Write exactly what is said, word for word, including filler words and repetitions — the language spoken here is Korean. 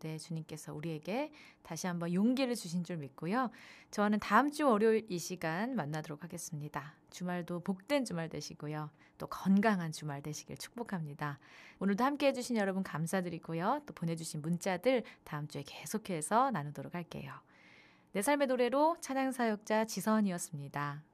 가운데 주님께서 우리에게 다시 한번 용기를 주신 줄 믿고요. 저는 다음 주 월요일 이 시간 만나도록 하겠습니다. 주말도 복된 주말 되시고요. 또 건강한 주말 되시길 축복합니다. 오늘도 함께 해주신 여러분 감사드리고요. 또 보내주신 문자들 다음 주에 계속해서 나누도록 할게요. 내 삶의 노래로 찬양사역자 지선이었습니다.